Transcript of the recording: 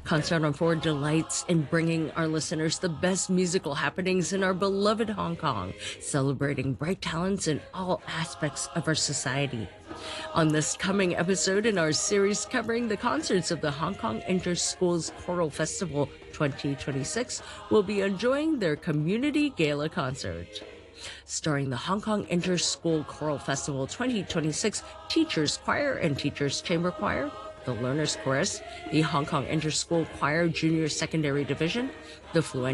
Concert on 4 delights in bringing our listeners the best musical happenings in our beloved Hong Kong, celebrating bright talents in all aspects of our society. On this coming episode in our series covering the concerts of the Hong Kong Inter-Schools Choral Festival 2026, we'll be enjoying their Community Gala concert. Starring the Hong Kong Inter-School Choral Festival 2026 Teachers Choir and Teachers Chamber Choir, the Learners Chorus, the Hong Kong Inter-School Choir Junior Secondary Division, the Fluential